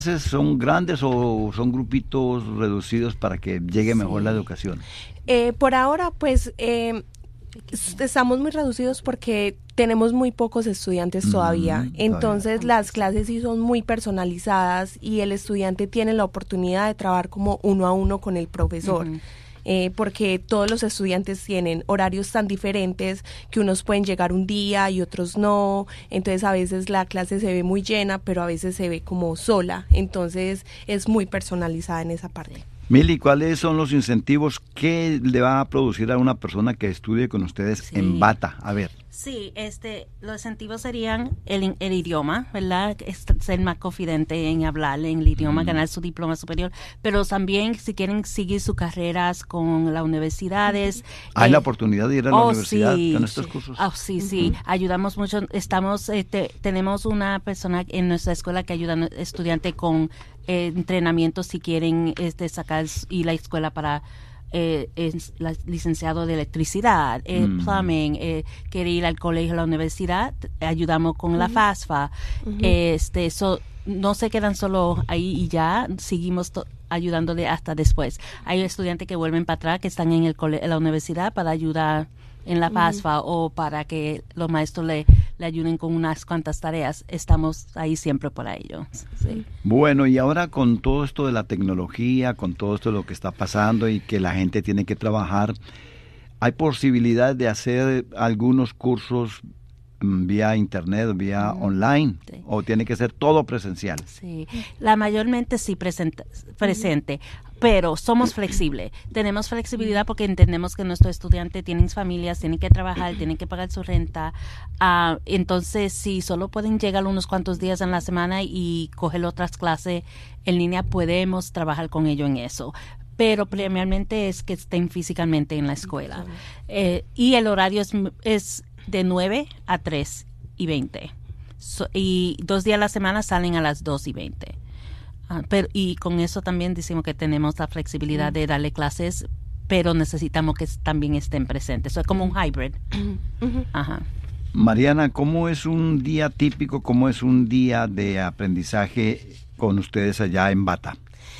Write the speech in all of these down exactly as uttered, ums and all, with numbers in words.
¿Son grandes o son grupitos reducidos para que llegue mejor Sí. la educación? Eh, por ahora, pues, eh, estamos muy reducidos porque tenemos muy pocos estudiantes todavía. Mm, Entonces, todavía. las clases sí son muy personalizadas y el estudiante tiene la oportunidad de trabajar como uno a uno con el profesor. Ujú. Eh, porque todos los estudiantes tienen horarios tan diferentes que unos pueden llegar un día y otros no, entonces a veces la clase se ve muy llena, pero a veces se ve como sola, entonces es muy personalizada en esa parte. Mili, ¿cuáles son los incentivos que le va a producir a una persona que estudie con ustedes Sí. en Bata? A ver. Sí, este, los incentivos serían el, el idioma, ¿verdad? Es- Ser más confidente en hablar en el idioma, Mm. ganar su diploma superior, pero también si quieren seguir sus carreras con las universidades. ¿Hay eh, la oportunidad de ir a la oh, universidad sí. con estos cursos? Ah, sí, sí, ayudamos mucho. Estamos, este, tenemos una persona en nuestra escuela que ayuda a estudiantes con eh, entrenamiento si quieren este, sacar s- ir a la escuela para eh, es la- licenciado de electricidad, eh, Mm. plumbing, eh, quiere ir al colegio, a la universidad, t- ayudamos con la FAFSA. Ujú. Este, so, no se quedan solo ahí y ya, seguimos to- ayudándole hasta después. Hay estudiantes que vuelven para atrás, que están en el cole- en la universidad para ayudar en la FAFSA o para que los maestros le, le ayuden con unas cuantas tareas. Estamos ahí siempre para ellos. Sí. Bueno, y ahora con todo esto de la tecnología, con todo esto de lo que está pasando y que la gente tiene que trabajar, ¿hay posibilidad de hacer algunos cursos mm, vía internet, vía Mm, online? sí. ¿O tiene que ser todo presencial? Sí, la mayormente sí presenta- presente, pero somos flexibles. Tenemos flexibilidad porque entendemos que nuestros estudiantes tienen familias, tienen que trabajar, tienen que pagar su renta. Ah, entonces, si solo pueden llegar unos cuantos días en la semana y coger otras clases en línea, podemos trabajar con ellos en eso. Pero premialmente es que estén físicamente en la escuela. Eh, y el horario es, es de nueve a tres y veinte. So- y dos días a la semana salen a las dos y veinte. Ah, pero, y con eso también decimos que tenemos la flexibilidad de darle clases, pero necesitamos que también estén presentes. Eso es como un hybrid. Ujú. Ajá. Mariana, ¿cómo es un día típico, cómo es un día de aprendizaje con ustedes allá en Bata?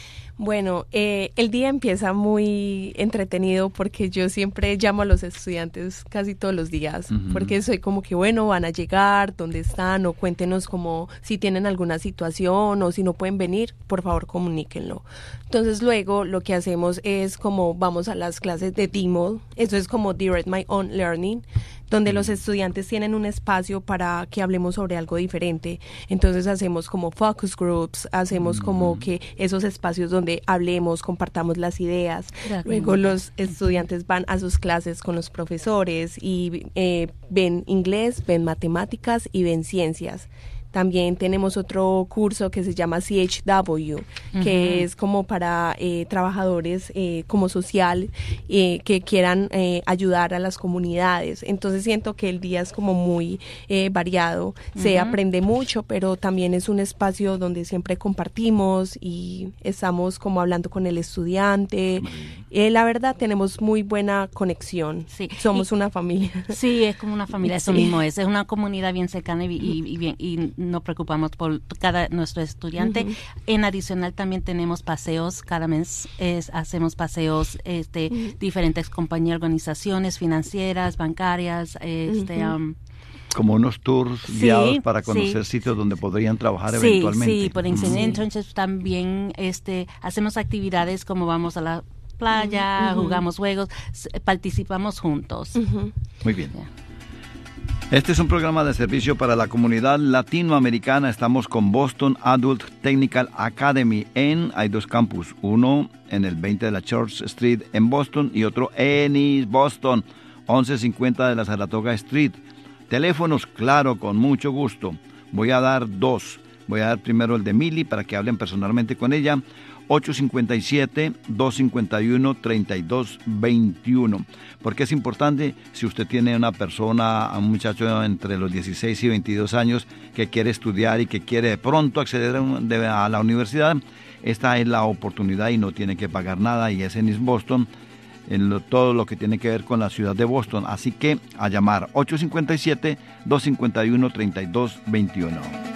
Bueno, eh, el día empieza muy entretenido porque yo siempre llamo a los estudiantes casi todos los días, Ujú. porque soy como que, bueno, van a llegar, dónde están, o cuéntenos como si tienen alguna situación o si no pueden venir, por favor comuníquenlo. Entonces luego lo que hacemos es como vamos a las clases de D M O L, eso es como Direct My Own Learning, donde los estudiantes tienen un espacio para que hablemos sobre algo diferente. Entonces hacemos como focus groups, hacemos como que esos espacios donde hablemos, compartamos las ideas. Ya, Luego como- los estudiantes van a sus clases con los profesores y eh, ven inglés, ven matemáticas y ven ciencias. También tenemos otro curso que se llama C H W, que Ujú. es como para eh, trabajadores eh, como social eh, que quieran eh, ayudar a las comunidades. Entonces siento que el día es como muy eh, variado, se Ujú. aprende mucho, pero también es un espacio donde siempre compartimos y estamos como hablando con el estudiante. Eh, la verdad tenemos muy buena conexión, Sí. somos Y- una familia. Sí, es como una familia, eso Sí. mismo es. Es una comunidad bien cercana y, y- y bien, y nos preocupamos por cada nuestro estudiante. Ujú. En adicional también tenemos paseos, cada mes es, hacemos paseos este, Ujú. diferentes compañías, organizaciones financieras, bancarias, este, Ujú. um, Como unos tours Sí, guiados para conocer sí. siden donde podrían trabajar sí, eventualmente. sí, por Mm. enseñar internships también este, hacemos actividades como vamos a la playa, Ujú. jugamos juegos, s- participamos juntos. Ujú. Muy bien. Ya. Este es un programa de servicio para la comunidad latinoamericana. Estamos con Boston Adult Technical Academy en, hay dos campus, uno en el veinte de la Church Street en Boston y otro en East Boston, once cincuenta de la Saratoga Street. Teléfonos, claro, con mucho gusto. Voy a dar dos. Voy a dar primero el de Mili para que hablen personalmente con ella. ocho cinco siete, dos cinco uno, tres dos dos uno. Porque es importante si usted tiene una persona, un muchacho entre los dieciséis y veintidós años que quiere estudiar y que quiere de pronto acceder a, un- de- a la universidad, esta es la oportunidad y no tiene que pagar nada y es en East Boston, en lo- todo lo que tiene que ver con la ciudad de Boston. Así que a llamar ocho cinco siete, dos cinco uno, tres dos dos uno.